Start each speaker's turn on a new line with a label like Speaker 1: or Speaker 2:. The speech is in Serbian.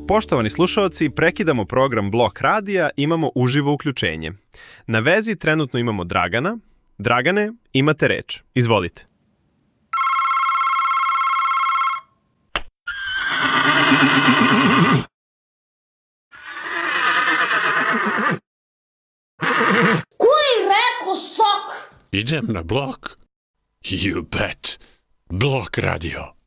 Speaker 1: Poštovani slušaoci, prekidamo program Blok radija, imamo uživo uključenje. Na vezi trenutno imamo Dragana. Dragane, imate reč. Izvolite.
Speaker 2: Koji reko sok?
Speaker 3: Idem na blok. You bet. Blok radio.